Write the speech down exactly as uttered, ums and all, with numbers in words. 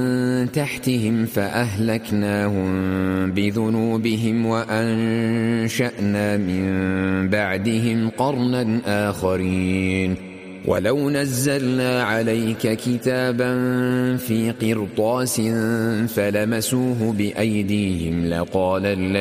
تحتهم فأهلكناهم بذنوبهم وأنشأنا من بعدهم قرنا آخرين ولو نزلنا عليك كتابا في قرطاس فلمسوه بأيديهم لقال الذين